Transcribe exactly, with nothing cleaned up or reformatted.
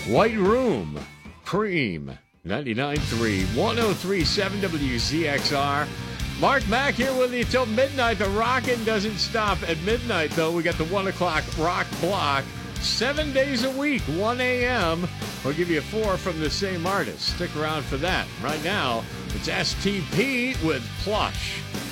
White Room, Cream, ninety-nine point three, one oh three point seven W Z X R. Mark Mack here with you till midnight. The rockin' doesn't stop at midnight, though. We got the one o'clock rock block. Seven days a week, one a.m. We'll give you four from the same artist. Stick around for that. Right now, it's S T P with Plush.